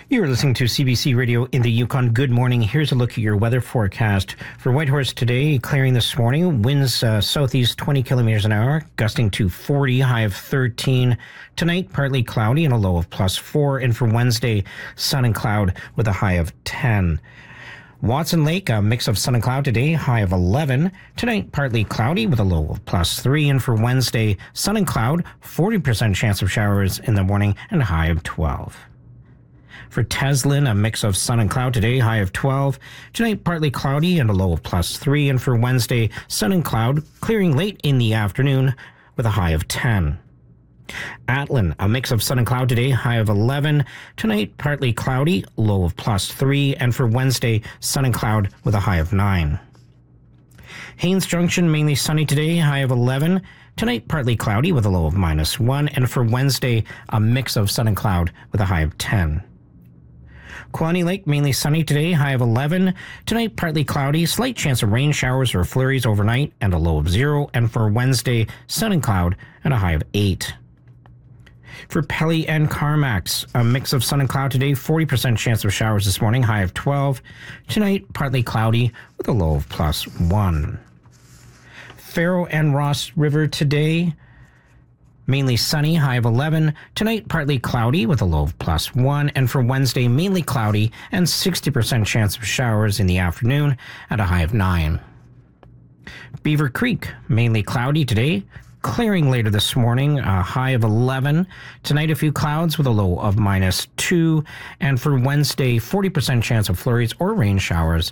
You're listening to CBC Radio in the Yukon. Good morning. Here's a look at your weather forecast. For Whitehorse today, clearing this morning. Winds southeast 20 kilometers an hour, gusting to 40, high of 13. Tonight, partly cloudy and a low of +4. And for Wednesday, sun and cloud with a high of 10. Watson Lake, a mix of sun and cloud today, high of 11. Tonight, partly cloudy with a low of +3. And for Wednesday, sun and cloud, 40% chance of showers in the morning and a high of 12. For Teslin, a mix of sun and cloud today, high of 12. Tonight, partly cloudy and a low of +3. And for Wednesday, sun and cloud, clearing late in the afternoon with a high of 10. Atlin, a mix of sun and cloud today, high of 11. Tonight, partly cloudy, low of +3. And for Wednesday, sun and cloud with a high of 9. Haines Junction, mainly sunny today, high of 11. Tonight, partly cloudy with a low of -1. And for Wednesday, a mix of sun and cloud with a high of 10. Quaney Lake, mainly sunny today, high of 11. Tonight, partly cloudy, slight chance of rain showers or flurries overnight, and a low of 0. And for Wednesday, sun and cloud, and a high of 8. For Pelly and Carmacks, a mix of sun and cloud today, 40% chance of showers this morning, high of 12. Tonight, partly cloudy, with a low of +1. Faro and Ross River today, mainly sunny, high of 11. Tonight, partly cloudy with a low of +1. And for Wednesday, mainly cloudy and 60% chance of showers in the afternoon at a high of 9. Beaver Creek, mainly cloudy today, clearing later this morning, a high of 11. Tonight, a few clouds with a low of -2. And for Wednesday, 40% chance of flurries or rain showers